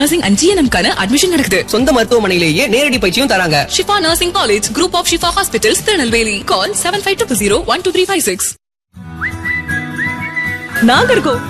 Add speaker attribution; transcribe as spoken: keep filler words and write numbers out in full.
Speaker 1: Nursing and ஜிஎன்எம்கான admission நடக்குது.
Speaker 2: சொந்த மருத்துவமனையிலேயே நேரடி பயிற்சியும் தராங்க.
Speaker 1: Shifa nursing college, group of Shifa hospitals, Tirunelveli. Call seven five two zero one two three five six. நாங்க இருக்கோம்.